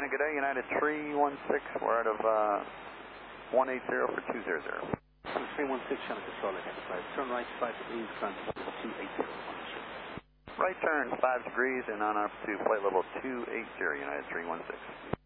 good day, United 316. We're out of 180 for 200. 316, Channel Control ahead. Turn right 5 degrees, climb to 280. Right turn 5 degrees and on up to flight level 280, United 316.